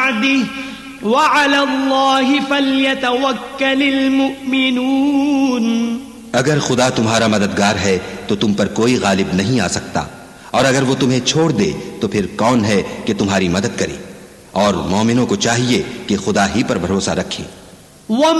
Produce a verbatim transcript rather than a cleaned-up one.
बअदिह व अलल्लाहि फल्यतवक्कलिल मुमिनून। अगर खुदा तुम्हारा मददगार है तो तुम पर कोई गालिब नहीं आ सकता, और अगर वो तुम्हें छोड़ दे तो फिर कौन है कि तुम्हारी मदद करे। और मोमिनों को चाहिए कि खुदा ही पर भरोसा रखें।